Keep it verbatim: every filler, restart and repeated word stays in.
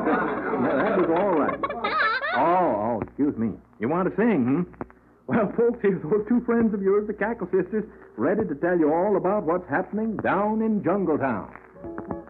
that was all right. Oh, oh, excuse me. You want to sing, hmm? Well, folks, here's those two friends of yours, the Cackle Sisters, ready to tell you all about what's happening down in Jungle Town.